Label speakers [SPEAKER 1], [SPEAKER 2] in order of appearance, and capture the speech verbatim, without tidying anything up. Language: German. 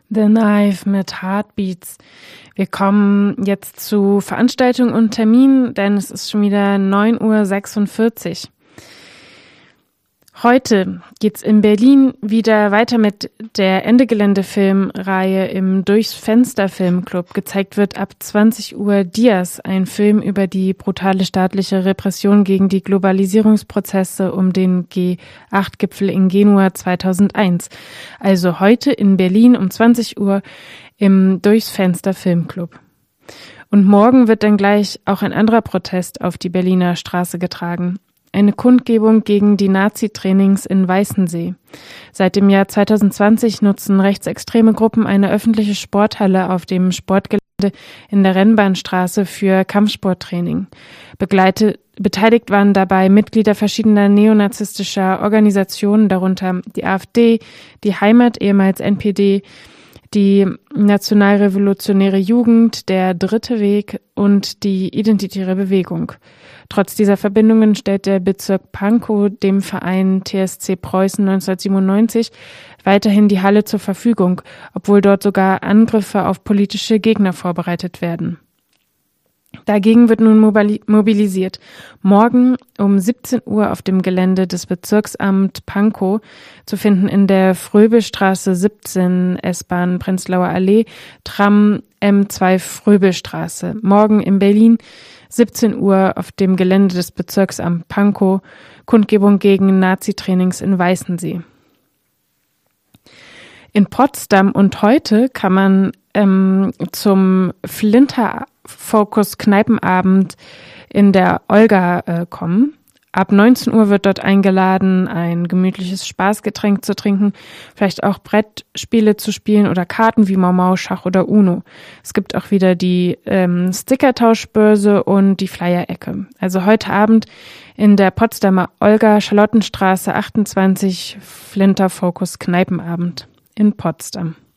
[SPEAKER 1] The Knife mit Heartbeats. Wir kommen jetzt zu Veranstaltungen und Terminen, denn es ist schon wieder neun Uhr sechsundvierzig. Heute geht's in Berlin wieder weiter mit der Ende-Gelände-Filmreihe im Durchs Fenster Filmclub. Gezeigt wird ab zwanzig Uhr Dias, ein Film über die brutale staatliche Repression gegen die Globalisierungsprozesse um den G acht Gipfel in Genua zweitausendeins. Also heute in Berlin um zwanzig Uhr im Durchs Fenster Filmclub. Und morgen wird dann gleich auch ein anderer Protest auf die Berliner Straße getragen. Eine Kundgebung gegen die Nazi-Trainings in Weißensee. Seit dem Jahr zweitausendzwanzig nutzen rechtsextreme Gruppen eine öffentliche Sporthalle auf dem Sportgelände in der Rennbahnstraße für Kampfsporttraining. Begleitet, beteiligt waren dabei Mitglieder verschiedener neonazistischer Organisationen, darunter die AfD, die Heimat, ehemals N P D, die Nationalrevolutionäre Jugend, der Dritte Weg und die Identitäre Bewegung. Trotz dieser Verbindungen stellt der Bezirk Pankow dem Verein T S C Preußen neunzehnhundertsiebenundneunzig weiterhin die Halle zur Verfügung, obwohl dort sogar Angriffe auf politische Gegner vorbereitet werden. Dagegen wird nun mobilisiert. Morgen um siebzehn Uhr auf dem Gelände des Bezirksamt Pankow, zu finden in der Fröbelstraße siebzehn, S-Bahn Prenzlauer Allee, Tram M zwei Fröbelstraße. Morgen in Berlin, siebzehn Uhr auf dem Gelände des Bezirksamts Pankow, Kundgebung gegen Nazi-Trainings in Weißensee. In Potsdam und heute kann man ähm, zum Flinter Focus Kneipenabend in der Olga äh, kommen. Ab neunzehn Uhr wird dort eingeladen, ein gemütliches Spaßgetränk zu trinken, vielleicht auch Brettspiele zu spielen oder Karten wie Mau Mau, Schach oder Uno. Es gibt auch wieder die ähm, Stickertauschbörse und die Flyer-Ecke. Also heute Abend in der Potsdamer Olga, Charlottenstraße achtundzwanzig, Flinter Focus Kneipenabend in Potsdam.